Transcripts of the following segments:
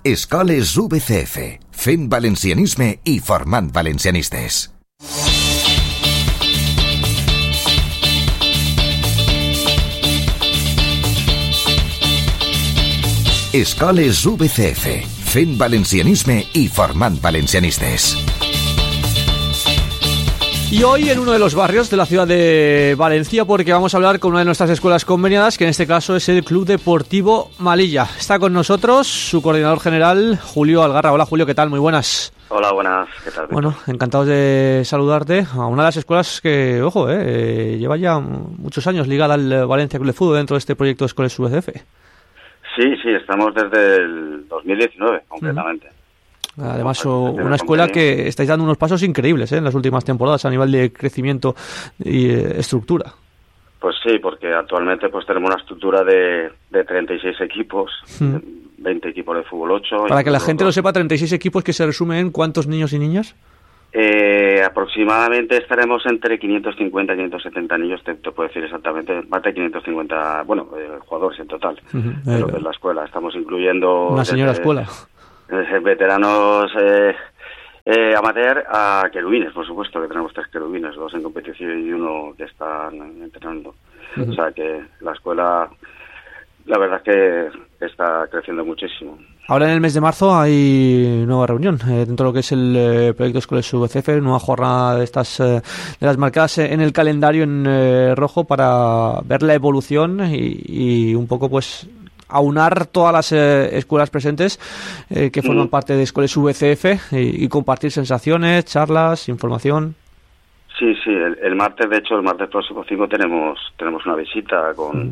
Escoles VCF, fent valencianisme i formant valencianistes. Escoles VCF, fent valencianisme i formant valencianistes. Y hoy en uno de los barrios de la ciudad de Valencia, porque vamos a hablar con una de nuestras escuelas conveniadas, que en este caso es el Club Deportivo Malilla. Está con nosotros su coordinador general, Julio Algarra. Hola Julio, ¿qué tal? Muy buenas. Hola, buenas, ¿qué tal? Bueno, encantados de saludarte a una de las escuelas que, ojo, lleva ya muchos años ligada al Valencia Club de Fútbol dentro de este proyecto de Escoles VCF. Sí, estamos desde el 2019, concretamente. Además, una escuela que estáis dando unos pasos increíbles en las últimas temporadas a nivel de crecimiento y estructura. Pues sí, porque actualmente pues tenemos una estructura de 36 equipos, 20 equipos de fútbol 8. Para que la gente lo sepa, 36 equipos que se resumen en ¿cuántos niños y niñas? Aproximadamente estaremos entre 550 y 570 niños, te puedo decir exactamente, más de 550, jugadores en total, de la escuela. Estamos incluyendo... Una señora escuela. Veteranos amateur a querubines, por supuesto, que tenemos 3 querubines, 2 en competición y 1 que están entrenando. O sea que la escuela, la verdad es que está creciendo muchísimo. Ahora en el mes de marzo hay nueva reunión dentro de lo que es el proyecto Escoles VCF, nueva jornada de estas de las marcadas en el calendario en rojo para ver la evolución y un poco pues aunar todas las escuelas presentes que forman parte de Escoles VCF y compartir sensaciones, charlas, información. Sí, el martes, de hecho, el martes próximo 5 tenemos una visita con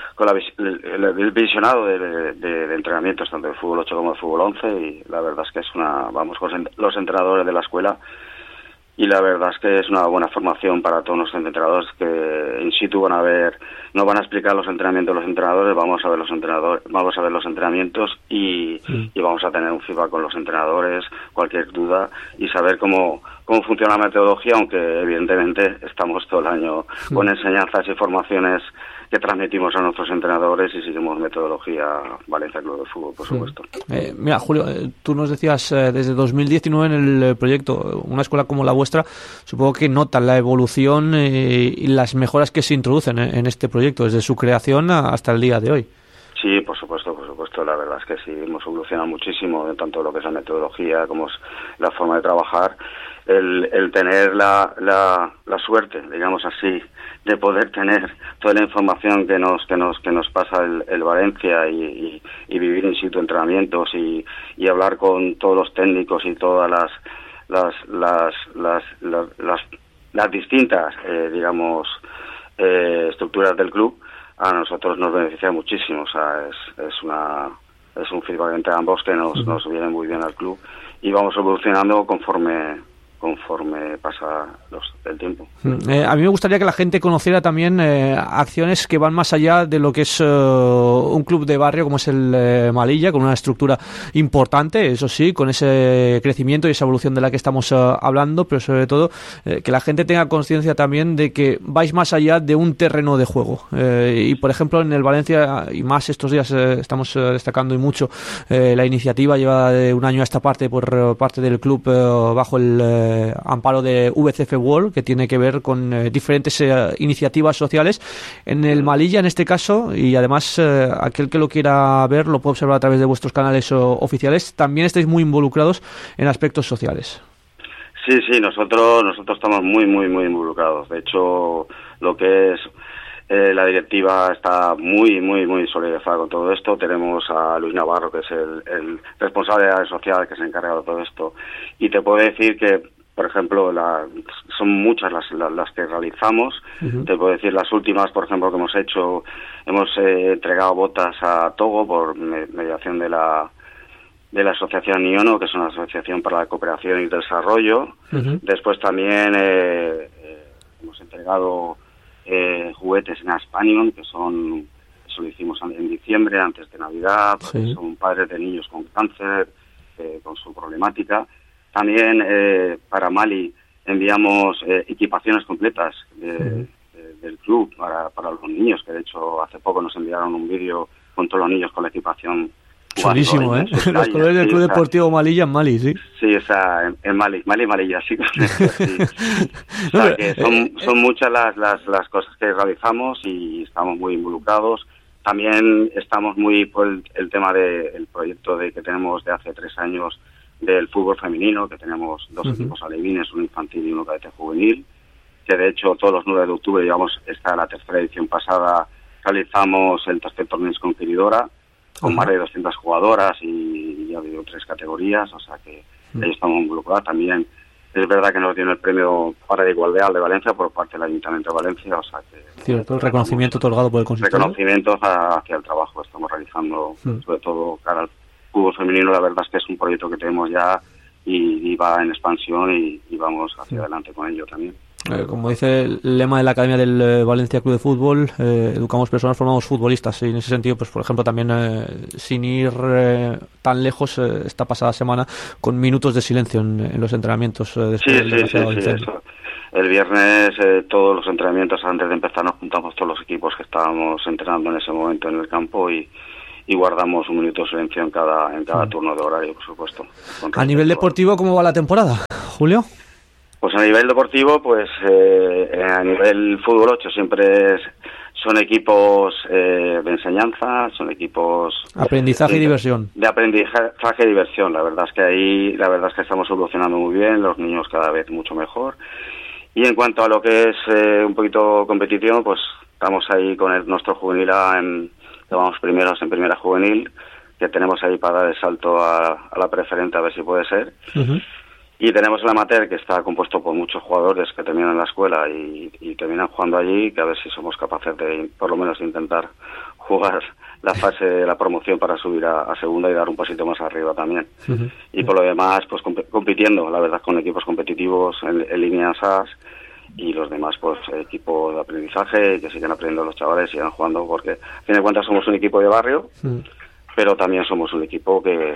el visionado de entrenamientos tanto de fútbol 8 como de fútbol 11 y la verdad es que vamos con los entrenadores de la escuela y la verdad es que es una buena formación para todos nuestros entrenadores que in situ no van a explicar los entrenamientos de los entrenadores, vamos a ver los entrenamientos y vamos a tener un feedback con los entrenadores, cualquier duda y saber cómo funciona la metodología, aunque evidentemente estamos todo el año con enseñanzas y formaciones que transmitimos a nuestros entrenadores y seguimos metodología Valencia Club de Fútbol, por supuesto. Mira, Julio, tú nos decías desde 2019 en el proyecto, una escuela como la vuestra, supongo que notan la evolución y las mejoras que se introducen en este proyecto, desde su creación hasta el día de hoy. Sí, por supuesto, la verdad es que sí, hemos evolucionado muchísimo, tanto lo que es la metodología como es la forma de trabajar, el tener la suerte, digamos así, de poder tener toda la información que nos pasa el Valencia y vivir in situ entrenamientos y hablar con todos los técnicos y todas las distintas estructuras del club, a nosotros nos beneficia muchísimo. O sea, es un feedback entre ambos que nos viene muy bien al club y vamos evolucionando conforme pasa el tiempo. A mí me gustaría que la gente conociera también acciones que van más allá de lo que es un club de barrio como es el Malilla, con una estructura importante, eso sí, con ese crecimiento y esa evolución de la que estamos hablando, pero sobre todo que la gente tenga conciencia también de que vais más allá de un terreno de juego. Y por ejemplo en el Valencia, y más estos días estamos destacando y mucho la iniciativa llevada de un año a esta parte por parte del club bajo el amparo de VCF World, que tiene que ver con diferentes iniciativas sociales en el Malilla en este caso, y además aquel que lo quiera ver lo puede observar a través de vuestros canales oficiales. También estáis muy involucrados en aspectos sociales. Sí, nosotros estamos muy involucrados. De hecho, lo que es la directiva está muy solidarizada con todo esto. Tenemos a Luis Navarro, que es el responsable de la social, que se encarga de todo esto. Y te puedo decir que, por ejemplo, son muchas las que realizamos. Te puedo decir las últimas, por ejemplo, que hemos hecho. Hemos entregado botas a Togo por mediación de la asociación IONO, que es una asociación para la cooperación y el desarrollo. Después también hemos entregado juguetes en Aspanion, que eso lo hicimos en diciembre, antes de Navidad, porque son padres de niños con cáncer, con su problemática. También para Mali enviamos equipaciones completas del club para los niños, que de hecho hace poco nos enviaron un vídeo con todos los niños con la equipación Chulísimo, ¿eh? Los colores del Club Deportivo Malilla en Mali, sí. Sí, o sea, en Malilla, sí. Sí. O sea, que son muchas las cosas que realizamos y estamos muy involucrados. También estamos muy por el tema del proyecto que tenemos de hace 3 años del fútbol femenino, que tenemos 2 equipos alevines, uno infantil y uno cadete juvenil, que de hecho todos los 9 de octubre, digamos, esta la tercera edición pasada, realizamos el tercer torneo Conqueridora, con más de 200 jugadoras y ya habido 3 categorías, o sea que ahí estamos involucrados. También es verdad que nos dieron el premio para la igualdad de Valencia por parte del Ayuntamiento de Valencia, o sea que... Cierto, el reconocimiento otorgado por el consistorio. Reconocimientos hacia el trabajo que estamos realizando, sobre todo cara al fútbol femenino. La verdad es que es un proyecto que tenemos ya y va en expansión y vamos hacia adelante con ello también. Como dice el lema de la Academia del Valencia Club de Fútbol, educamos personas, formamos futbolistas, y en ese sentido, pues por ejemplo también sin ir tan lejos, esta pasada semana con minutos de silencio en los entrenamientos después del desgraciado incendio. Eso. El viernes todos los entrenamientos, antes de empezar, nos juntamos todos los equipos que estábamos entrenando en ese momento en el campo y guardamos un minuto de silencio en cada turno de horario, por supuesto. A nivel deportivo, ¿cómo va la temporada, Julio? Pues a nivel deportivo, pues a nivel fútbol 8 siempre son equipos de enseñanza, son equipos... Aprendizaje y diversión. De aprendizaje y diversión. La verdad es que ahí, estamos evolucionando muy bien, los niños cada vez mucho mejor. Y en cuanto a lo que es un poquito competitivo, pues estamos ahí con nuestro juvenil vamos primeros en primera juvenil, que tenemos ahí para dar el salto a la preferente, a ver si puede ser. Y tenemos el amateur, que está compuesto por muchos jugadores que terminan la escuela y terminan jugando allí, que a ver si somos capaces de, por lo menos, intentar jugar la fase de la promoción para subir a segunda y dar un pasito más arriba también. Y por lo demás, pues compitiendo, la verdad, con equipos competitivos en línea SAS, y los demás, pues equipo de aprendizaje, que sigan aprendiendo los chavales, sigan jugando, porque a fin de cuentas somos un equipo de barrio, pero también somos un equipo que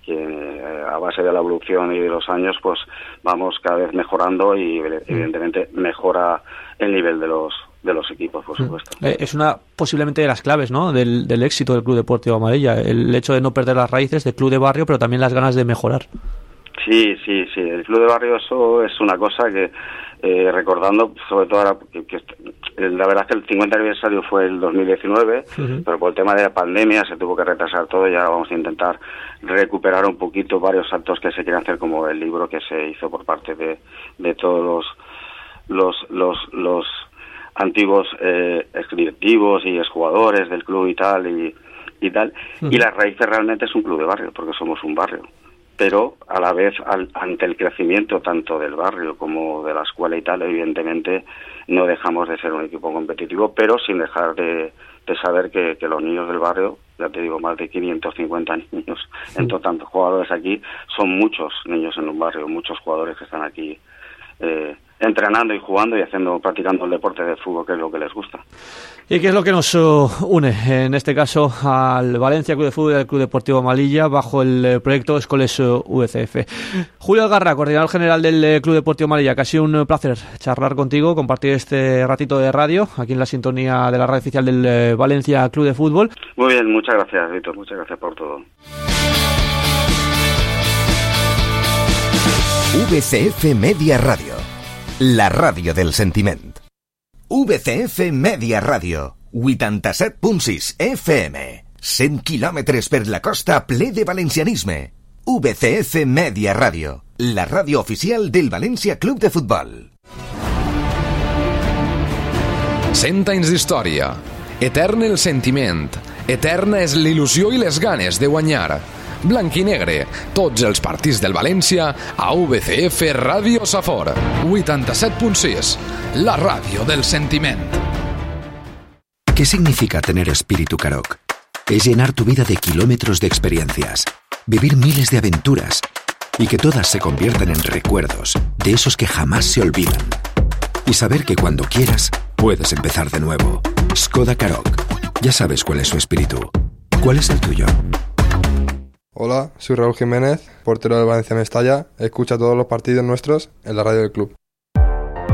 a base de la evolución y de los años, pues vamos cada vez mejorando y evidentemente mejora el nivel de los equipos, por supuesto. Es una posiblemente de las claves, ¿no?, del éxito del Club Deportivo Malilla, el hecho de no perder las raíces del club de barrio, pero también las ganas de mejorar. Sí, el club de barrio, eso es una cosa que recordando, sobre todo ahora, que la verdad es que el 50 aniversario fue el 2019, pero por el tema de la pandemia se tuvo que retrasar todo y ahora vamos a intentar recuperar un poquito varios actos que se quieren hacer, como el libro que se hizo por parte de todos los antiguos directivos y exjugadores del club y tal, y las raíces realmente es un club de barrio, porque somos un barrio. Pero a la vez, ante el crecimiento tanto del barrio como de la escuela y tal, evidentemente no dejamos de ser un equipo competitivo, pero sin dejar de saber que los niños del barrio, ya te digo, más de 550 niños, en total, jugadores aquí, son muchos niños en un barrio, muchos jugadores que están aquí entrenando y jugando y practicando el deporte de fútbol, que es lo que les gusta. ¿Y qué es lo que nos une, en este caso, al Valencia Club de Fútbol y al Club Deportivo Malilla, bajo el proyecto Escoles VCF? Julio Algarra, coordinador general del Club Deportivo Malilla, que ha sido un placer charlar contigo, compartir este ratito de radio, aquí en la sintonía de la radio oficial del Valencia Club de Fútbol. Muy bien, muchas gracias, Víctor, muchas gracias por todo. VCF Media Radio, la ràdio del sentiment. VCF Media Radio, 87.6 FM, 100 quilòmetres per la costa ple de valencianisme. VCF Media Radio, la ràdio oficial del València Club de Futbol. 100 anys d'història, etern el sentiment, eterna és l'il·lusió i les ganes de guanyar. Blanc i negre, tots els partits del València a VCF Ràdio Safor 87.6, la ràdio del sentiment. ¿Qué significa tener espíritu Karoq? Es llenar tu vida de kilómetros de experiencias, vivir miles de aventuras y que todas se conviertan en recuerdos, de esos que jamás se olvidan. Y saber que cuando quieras, puedes empezar de nuevo. Skoda Karoq. Ya sabes cuál es su espíritu. ¿Cuál es el tuyo? Hola, soy Raúl Jiménez, portero del Valencia Mestalla. Escucha todos los partidos nuestros en la radio del club.